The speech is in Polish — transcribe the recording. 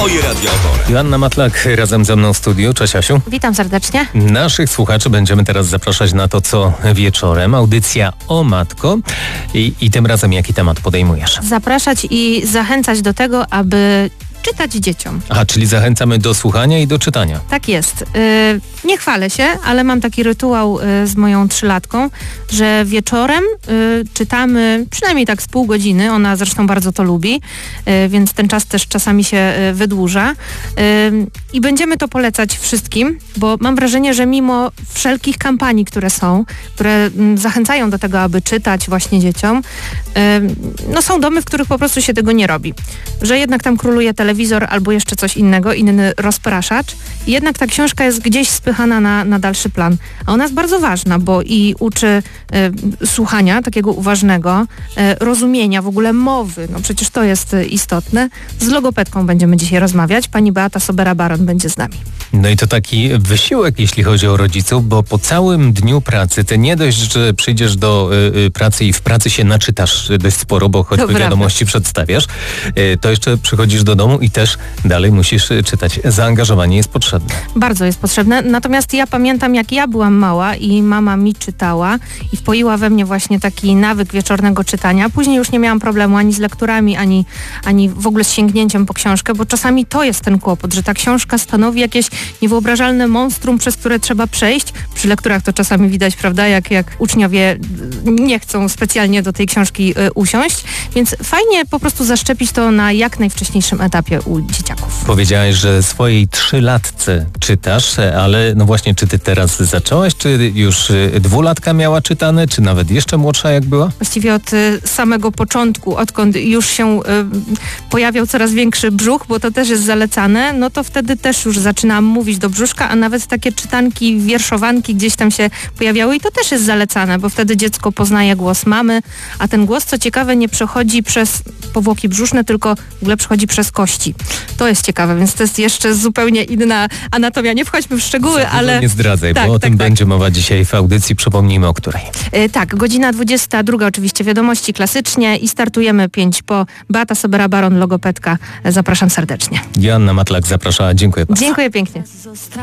Twoje Radio Opole. Joanna Matlak razem ze mną w studiu. Cześć, Asiu. Witam serdecznie. Naszych słuchaczy będziemy teraz zapraszać na to, co wieczorem. Audycja O Matko. I tym razem jaki temat podejmujesz? Zapraszać i zachęcać do tego, aby czytać dzieciom. Aha, czyli zachęcamy do słuchania i do czytania. Tak jest. Nie chwalę się, ale mam taki rytuał z moją 3-latką, że wieczorem czytamy przynajmniej tak z pół godziny. Ona zresztą bardzo to lubi, więc ten czas też czasami się wydłuża. I będziemy to polecać wszystkim, bo mam wrażenie, że mimo wszelkich kampanii, które są, które zachęcają do tego, aby czytać właśnie dzieciom, no są domy, w których po prostu się tego nie robi. Że jednak tam króluje telewizor albo jeszcze coś innego, inny rozpraszacz. I jednak ta książka jest gdzieś spychana na dalszy plan. A ona jest bardzo ważna, bo i uczy słuchania takiego uważnego, rozumienia, w ogóle mowy. No przecież to jest istotne. Z logopedką będziemy dzisiaj rozmawiać. Pani Beata Sobera-Baron będzie z nami. No i to taki wysiłek, jeśli chodzi o rodziców, bo po całym dniu pracy ty nie dość, że przyjdziesz do pracy i w pracy się naczytasz dość sporo, bo choćby wiadomości przedstawiasz, to jeszcze przychodzisz do domu i też dalej musisz czytać. Zaangażowanie jest potrzebne. Bardzo jest potrzebne. Natomiast ja pamiętam, jak ja byłam mała i mama mi czytała i wpoiła we mnie właśnie taki nawyk wieczornego czytania. Później już nie miałam problemu ani z lekturami, ani w ogóle z sięgnięciem po książkę, bo czasami to jest ten kłopot, że ta książka stanowi jakieś niewyobrażalne monstrum, przez które trzeba przejść. Przy lekturach to czasami widać, prawda, jak uczniowie nie chcą specjalnie do tej książki usiąść, więc fajnie po prostu zaszczepić to na jak najwcześniejszym etapie u dzieciaków. Powiedziałaś, że swojej 3-latce czytasz, ale no właśnie, czy ty teraz zaczęłaś, czy już 2-latka miała czytane, czy nawet jeszcze młodsza jak była? Właściwie od samego początku, odkąd już się pojawiał coraz większy brzuch, bo to też jest zalecane, no to wtedy też już zaczynałam mówić do brzuszka, a nawet takie czytanki, wierszowanki gdzieś tam się pojawiały i to też jest zalecane, bo wtedy dziecko poznaje głos mamy, a ten głos, co ciekawe, nie przechodzi przez powłoki brzuszne, tylko w ogóle przechodzi przez kości. To jest ciekawe, więc to jest jeszcze zupełnie inna anatomia. Nie wchodźmy w szczegóły, ale... Nie zdradzaj, bo o tym będzie mowa dzisiaj w audycji. Przypomnijmy, o której. Tak, godzina 22 oczywiście, wiadomości klasycznie i startujemy 5 po. Beata Sobera-Baron, logopedka. Zapraszam serdecznie. Joanna Matlak zapraszała. Dziękuję bardzo. Dziękuję pięknie.